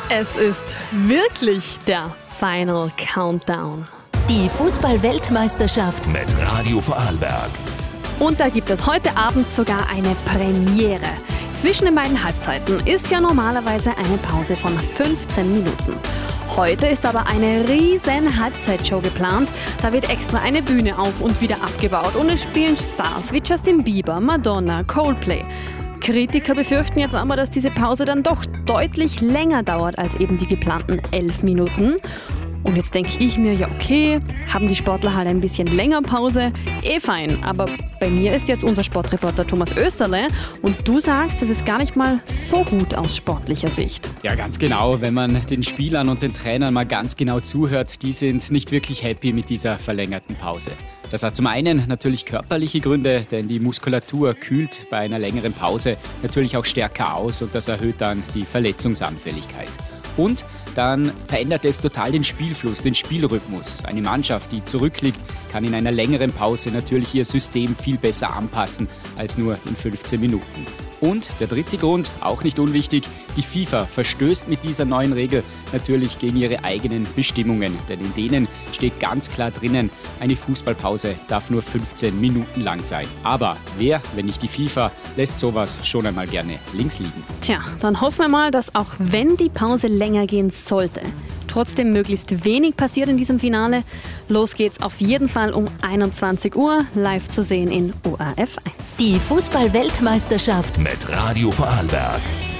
Es ist wirklich der Final Countdown. Die Fußball-Weltmeisterschaft Mit Radio Vorarlberg. Und da gibt es heute Abend sogar eine Premiere. Zwischen den beiden Halbzeiten ist ja normalerweise eine Pause von 15 Minuten. Heute ist aber eine riesen Halbzeitshow geplant. Da wird extra eine Bühne auf und wieder abgebaut und es spielen Stars wie Justin Bieber, Madonna, Coldplay. Kritiker befürchten jetzt aber, dass diese Pause dann doch deutlich länger dauert als eben die geplanten 11 Minuten. Und jetzt denke ich mir, ja okay, haben die Sportler halt ein bisschen länger Pause, fein. Aber bei mir ist jetzt unser Sportreporter Thomas Oesterle und du sagst, das ist gar nicht mal so gut aus sportlicher Sicht. Ja, ganz genau. Wenn man den Spielern und den Trainern mal ganz genau zuhört, die sind nicht wirklich happy mit dieser verlängerten Pause. Das hat zum einen natürlich körperliche Gründe, denn die Muskulatur kühlt bei einer längeren Pause natürlich auch stärker aus und das erhöht dann die Verletzungsanfälligkeit. Und dann verändert es total den Spielfluss, den Spielrhythmus. Eine Mannschaft, die zurückliegt, kann in einer längeren Pause natürlich ihr System viel besser anpassen als nur in 15 Minuten. Und der dritte Grund, auch nicht unwichtig, die FIFA verstößt mit dieser neuen Regel natürlich gegen ihre eigenen Bestimmungen. Denn in denen steht ganz klar drinnen, eine Fußballpause darf nur 15 Minuten lang sein. Aber wer, wenn nicht die FIFA, lässt sowas schon einmal gerne links liegen. Tja, dann hoffen wir mal, dass auch wenn die Pause länger gehen sollte, trotzdem möglichst wenig passiert in diesem Finale. Los geht's auf jeden Fall um 21 Uhr, live zu sehen in ORF 1. die Fußball-Weltmeisterschaft Mit Radio Vorarlberg.